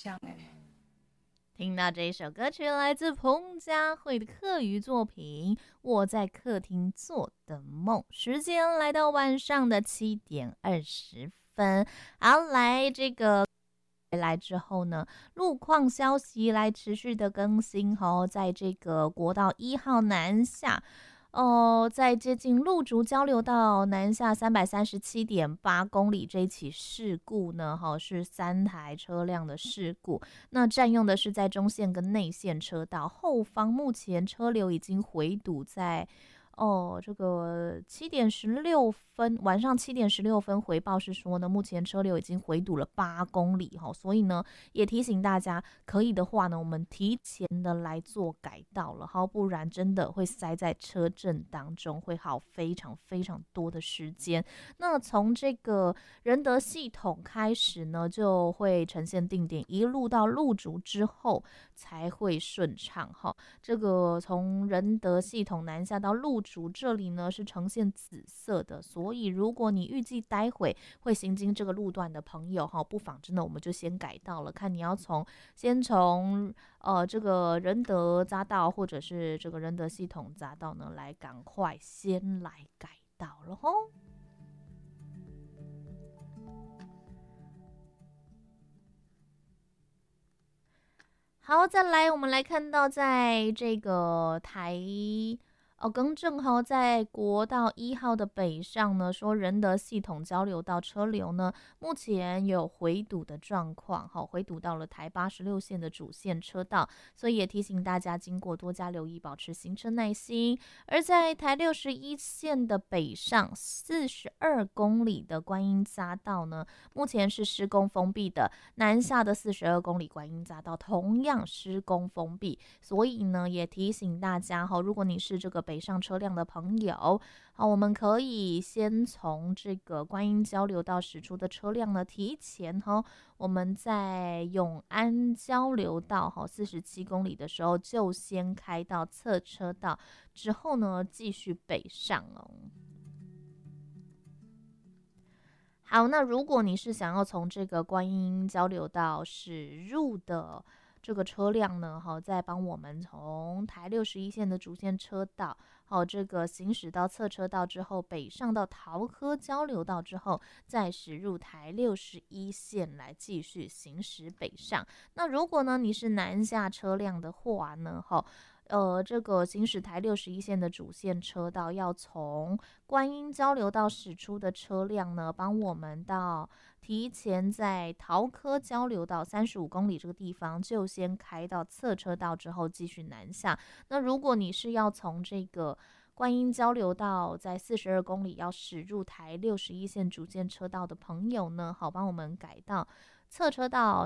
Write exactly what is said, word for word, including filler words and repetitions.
象哎。 听到这一首歌曲，来自彭佳慧的客语作品《我在客厅做的梦》。时间来到晚上的七点二十分。好，来这个回来之后呢，路况消息来持续的更新哦，在这个国道一号南下。哦，在接近路竹交流道南下三百三十七点八公里这一起事故呢，哈，是三台车辆的事故。那占用的是在中线跟内线车道，后方目前车流已经回堵在。哦，这个七点十六分，晚上七点十六分回报是说呢，目前车流已经回堵了八公里哈，所以呢，也提醒大家，可以的话呢，我们提前的来做改道了哈，不然真的会塞在车阵当中，会耗非常非常多的时间。那从这个仁德系统开始呢，就会呈现定点，一路到路竹之后才会顺畅哈。这个从仁德系统南下到路竹这里呢是呈现紫色的，所以如果你预计待会会行经这个路段的朋友哈，不妨真的我们就先改道了，看你要从先从呃这个仁德匝道或者是这个仁德系统匝道呢，来赶快先来改道了吼。好，再来，我们来看到，在这个台哦，更正哈，在国道一号的北上呢，说仁德系统交流道车流呢，目前有回堵的状况，哈，回堵到了台八十六线的主线车道，所以也提醒大家经过多加留意，保持行车耐心。而在台六十一线的北上四十二公里的观音匝道呢，目前是施工封闭的，南下的四十二公里观音匝道同样施工封闭，所以呢，也提醒大家哈，如果你是这个北上车辆的朋友，好，我们可以先从这个观音交流道驶出的车辆呢，提前哈，我们在永安交流道哈四十七公里的时候，就先开到侧车道，之后呢，继续北上哦。好，那如果你是想要从这个观音交流道驶入的这个车辆呢，好，再帮我们从台六十一线的主线车道，好，这个行驶到侧车道之后，北上到桃科交流道之后，再驶入台六十一线来继续行驶北上。那如果呢你是南下车辆的话呢，哈。呃，这个行驶台六十一线的主线车道，要从观音交流道驶出的车辆呢，帮我们到提前在桃科交流道三十五公里这个地方，就先开到侧车道之后继续南下。那如果你是要从这个观音交流道在四十二公里要驶入台六十一线主线车道的朋友呢，好，帮我们改到侧车道。